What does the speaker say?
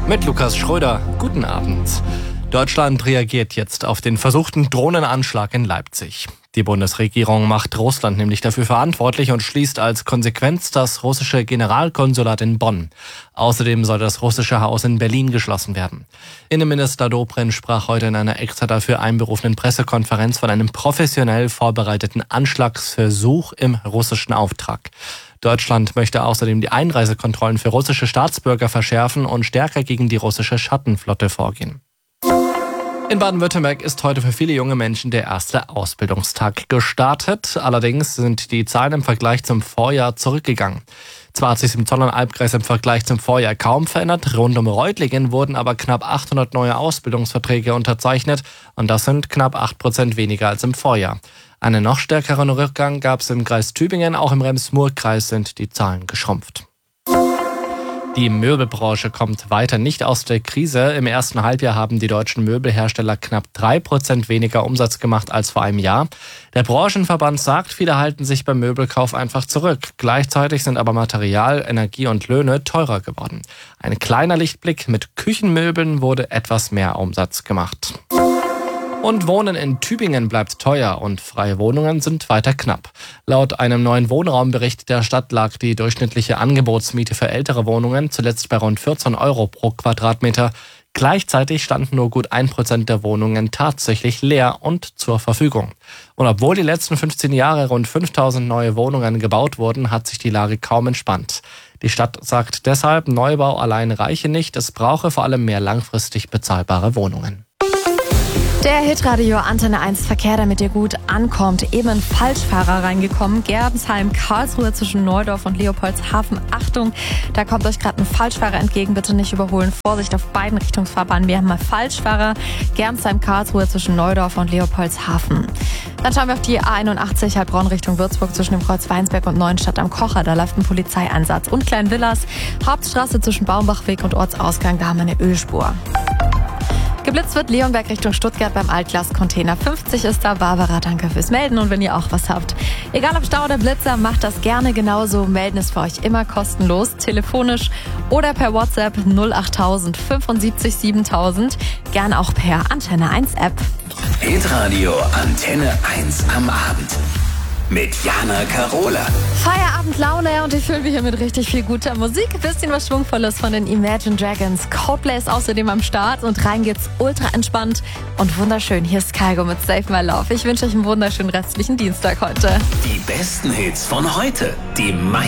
Mit Lukas Schröder. Guten Abend. Deutschland reagiert jetzt auf den versuchten Drohnenanschlag in Leipzig. Die Bundesregierung macht Russland nämlich dafür verantwortlich und schließt als Konsequenz das russische Generalkonsulat in Bonn. Außerdem soll das russische Haus in Berlin geschlossen werden. Innenminister Dobrindt sprach heute in einer extra dafür einberufenen Pressekonferenz von einem professionell vorbereiteten Anschlagsversuch im russischen Auftrag. Deutschland möchte außerdem die Einreisekontrollen für russische Staatsbürger verschärfen und stärker gegen die russische Schattenflotte vorgehen. In Baden-Württemberg ist heute für viele junge Menschen der erste Ausbildungstag gestartet. Allerdings sind die Zahlen im Vergleich zum Vorjahr zurückgegangen. Zwar hat sich im Zollern-Albkreis im Vergleich zum Vorjahr kaum verändert, rund um Reutlingen wurden aber knapp 800 neue Ausbildungsverträge unterzeichnet und das sind knapp 8% weniger als im Vorjahr. Einen noch stärkeren Rückgang gab es im Kreis Tübingen, auch im Rems-Murr-Kreis sind die Zahlen geschrumpft. Die Möbelbranche kommt weiter nicht aus der Krise. Im ersten Halbjahr haben die deutschen Möbelhersteller knapp 3% weniger Umsatz gemacht als vor einem Jahr. Der Branchenverband sagt, viele halten sich beim Möbelkauf einfach zurück. Gleichzeitig sind aber Material, Energie und Löhne teurer geworden. Ein kleiner Lichtblick: mit Küchenmöbeln wurde etwas mehr Umsatz gemacht. Und Wohnen in Tübingen bleibt teuer und freie Wohnungen sind weiter knapp. Laut einem neuen Wohnraumbericht der Stadt lag die durchschnittliche Angebotsmiete für ältere Wohnungen zuletzt bei rund 14 € pro Quadratmeter. Gleichzeitig standen nur gut 1% der Wohnungen tatsächlich leer und zur Verfügung. Und obwohl die letzten 15 Jahre rund 5000 neue Wohnungen gebaut wurden, hat sich die Lage kaum entspannt. Die Stadt sagt deshalb, Neubau allein reiche nicht, es brauche vor allem mehr langfristig bezahlbare Wohnungen. Der Hitradio Antenne 1 Verkehr, damit ihr gut ankommt. Eben ein Falschfahrer reingekommen. Gernsheim, Karlsruhe zwischen Neudorf und Leopoldshafen. Achtung, da kommt euch gerade ein Falschfahrer entgegen. Bitte nicht überholen. Vorsicht auf beiden Richtungsfahrbahnen. Wir haben mal Falschfahrer. Gernsheim, Karlsruhe zwischen Neudorf und Leopoldshafen. Dann schauen wir auf die A81 Heilbronn Richtung Würzburg zwischen dem Kreuz Weinsberg und Neuenstadt am Kocher. Da läuft ein Polizeieinsatz. Und Kleinvillas, Hauptstraße zwischen Baumbachweg und Ortsausgang. Da haben wir eine Ölspur. Geblitzt wird Leonberg Richtung Stuttgart beim Altglas-Container 50 ist da. Barbara, danke fürs Melden und wenn ihr auch was habt. Egal ob Stau oder Blitzer, macht das gerne genauso. Melden ist für euch immer kostenlos, telefonisch oder per WhatsApp 08000 75 7000. Gern auch per Antenne 1 App. Hitradio Antenne 1 am Abend. Mit Jana Karola. Feierabendlaune und ich fühle mich hier mit richtig viel guter Musik. Bisschen was Schwungvolles von den Imagine Dragons. Coldplay ist außerdem am Start und rein geht's ultra entspannt und wunderschön. Hier ist Kygo mit Save My Love. Ich wünsche euch einen wunderschönen restlichen Dienstag heute. Die besten Hits von heute. Die